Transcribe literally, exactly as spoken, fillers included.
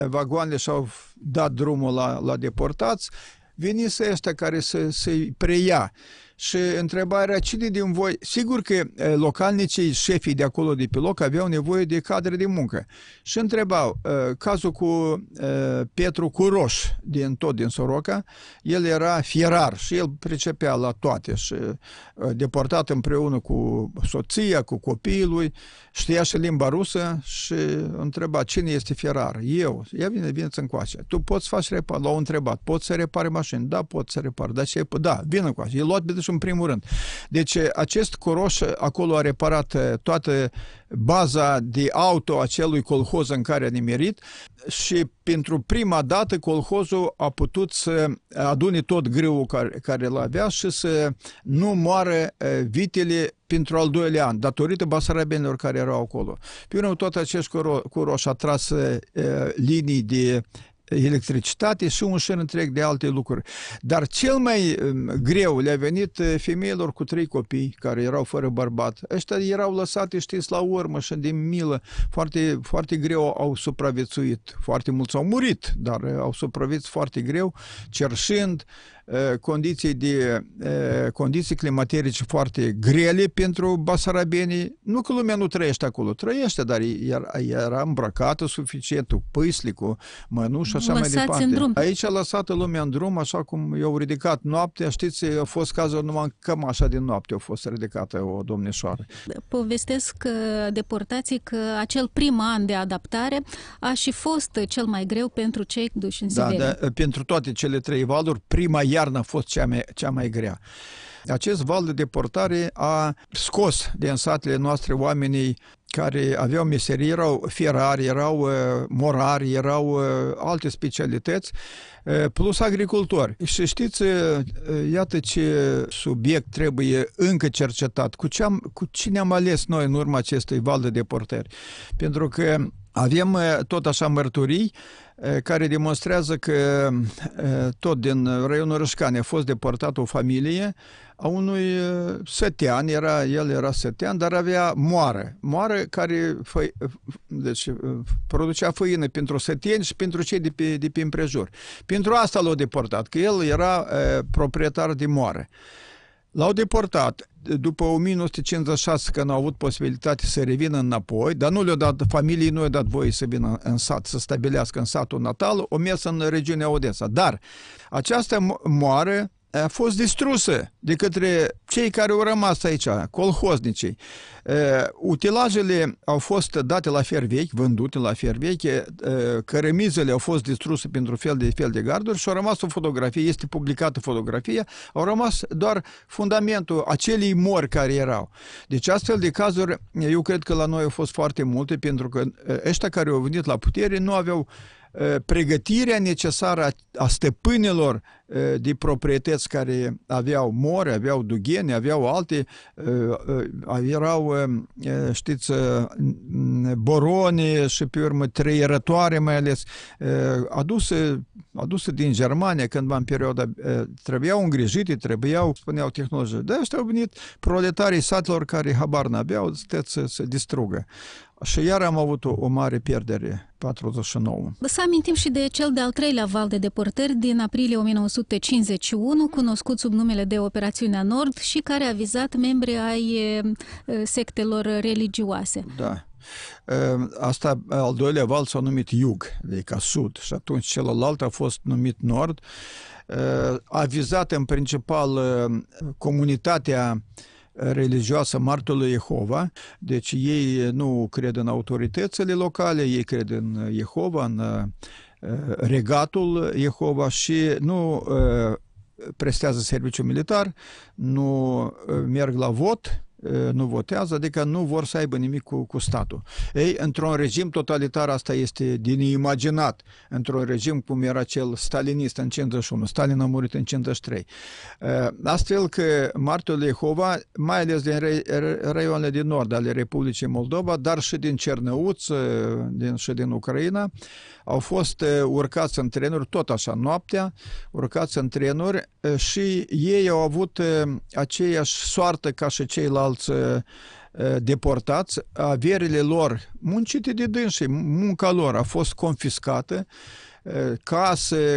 vagoanele și-au dat drumul la, la deportați, venise ăștia care să, să-i preia. Și întrebarea, cine din voi... Sigur că localnicii, șefii de acolo de pe loc, aveau nevoie de cadre de muncă. Și întrebau, cazul cu Petru Curoș, din, tot din Soroca, el era fierar și el pricepea la toate și deportat împreună cu soția, cu copiii lui, știa și limba rusă și întreba, cine este fierar? Eu. Ia vine, vine-ți încoace. Tu poți să faci repar? L-au întrebat. Poți să repari mașini? Da, pot să repar. Da, ce? Da, vină încoace. E luat în primul rând. Deci acest Curoș acolo a reparat toată baza de auto acelui colhoz în care a nimerit și pentru prima dată colhozul a putut să adune tot grâul care, care îl avea și să nu moară vitele pentru al doilea an, datorită basarabenilor care erau acolo. Pe urmă, tot acest Curoș a tras uh, linii de electricitate și un șir întreg de alte lucruri. Dar cel mai greu le-a venit femeilor cu trei copii care erau fără bărbat. Ăștia erau lăsate, știți, la urmă și din milă. Foarte, foarte greu au supraviețuit. Foarte mulți au murit, dar au supraviețuit foarte greu, cerșind condiții, de, condiții climaterice foarte grele pentru basarabenii. Nu că lumea nu trăiește acolo, trăiește, dar era îmbrăcată suficient, cu pâsli, cu mănuși, așa mai departe. În drum. Aici a lăsat lumea în drum, așa cum i-au ridicat noaptea. Știți, a fost cazul numai cam așa din noapte a fost ridicată o domnișoară. Povestesc deportații că acel prim an de adaptare a și fost cel mai greu pentru cei duși în Siberia. Da, da, pentru toate cele trei valuri, prima iarnă a fost cea mai, cea mai grea. Acest val de deportare a scos din satele noastre oamenii care aveau meserii, erau fierari, erau uh, morari, erau uh, alte specialități, uh, plus agricultori. Și știți, uh, iată ce subiect trebuie încă cercetat. Cu, ce am, cu cine am ales noi în urma acestui val de deportări? Pentru că avem uh, tot așa mărturii care demonstrează că tot din raionul Rășcani a fost deportat o familie a unui sătean, era, el era sătean, dar avea moară. Moară care fă, deci, producea făină pentru săteni și pentru cei de pe, de pe împrejur. Pentru asta l-au deportat, că el era e, proprietar de moară. L-au deportat după o mie nouă sute cincizeci și șase, când au avut posibilitate să revină înapoi, dar nu le-a dat, familiei nu i-a dat voie să vină în sat, să stabilească în satul natal, o mers în regiunea Odessa. Dar această moară a fost distrusă de către cei care au rămas aici, colhoznicii. Utilajele au fost date la fier vechi, vândute la fier vechi, cărămizele au fost distruse pentru fel de fel de garduri și au rămas o fotografie, este publicată fotografia, au rămas doar fundamentul acelei mori care erau. Deci astfel de cazuri, eu cred că la noi au fost foarte multe, pentru că ăștia care au venit la putere nu aveau pregătirea necesară a stăpânilor de proprietăți care aveau mori, aveau dugheni, aveau alte, erau, știți, borone și pe urmă treierătoare mai ales, aduse, aduse din Germania cândva în perioada, trebuiau îngrijite, trebuiau, spuneau tehnologie. De ăștia au venit proletarii satelor care habar n-aveau, să se distrugă. Și iar am avut o, o mare pierdere, patruzeci și nouă. Să amintim și de cel de-al treilea val de deportări din aprilie o mie nouă sute cincizeci și unu, cunoscut sub numele de Operațiunea Nord și care a vizat membri ai sectelor religioase. Da. Asta, al doilea val s-a numit Iug, adică Sud, și atunci celălalt a fost numit Nord. A vizat în principal comunitatea religioasă Martorul Jehova, deci ei nu cred în autoritățile locale, ei cred în Jehova, în regatul Jehova și nu prestează serviciu militar, nu merg la vot, nu votează, adică nu vor să aibă nimic cu, cu statul. Ei, într-un regim totalitar, asta este din neimaginat, într-un regim cum era cel stalinist în cincizeci și unu, Stalin a murit în cincizeci și trei. Astfel că Martorul Jehova, mai ales din raioanele din nord ale Republicii Moldova, dar și din Cernăuț din, și din Ucraina, au fost urcați în trenuri, tot așa, noaptea, urcați în trenuri și ei au avut aceeași soartă ca și ceilalți deportați, averile lor muncite de dânsii, munca lor a fost confiscată, case,